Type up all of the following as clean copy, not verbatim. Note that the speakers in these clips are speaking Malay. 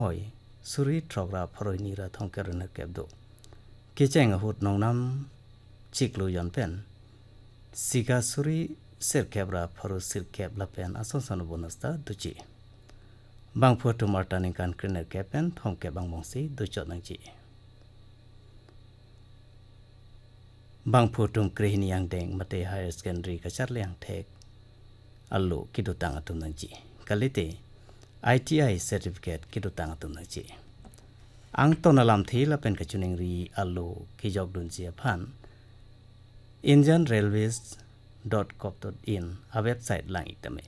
Oi, suri trogra pharoi nira thongkerna kebdo. Kicheng hut nongnam chiklu yon pen. Siga suri sirkebra pharu sirkebla pen asonsono bonasta duchi. Bang photo martaning kan kriner kepen thongke bang mongsi duchot nangchi. Bang photum krihini yang deng mate higher secondary kachar liang thek. Allo kidutang atum nangchi. Kalite ITI certificate kidutang atum nangchi. Ang tonalam thila pen kachuning ri allo kijok dunchi aphan. indianrailways.gov.in a website lang itame.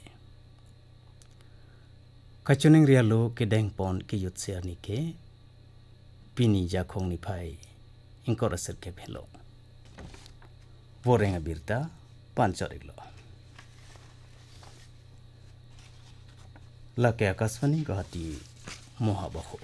Kachuning ri allo kideng pon ki yutsia ni ke pini jakong ni phai ingkora serke phelo. Vorenga birta panchoriglo. Lake akaswani Guwahati mohabaho.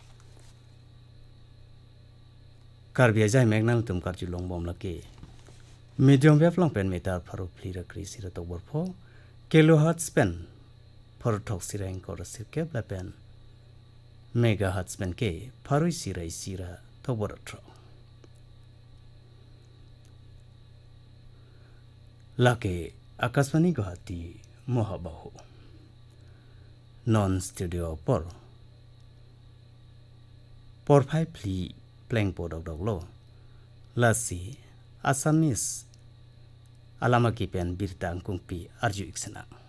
Karbiya jai megnal tum karjulong bom lake. Medium wave long pen meter pharu plira krisi ra tobor pho kilohertz pen pharu thok sira ingkora sirke bla pen megahertz pen ke pharu sira tobor tro. Lake akaswani Guwahati mohabaho. Non studio por 5 pli playing podok doglo lasi Assamese alama kipen birtang kungpi arju iksena.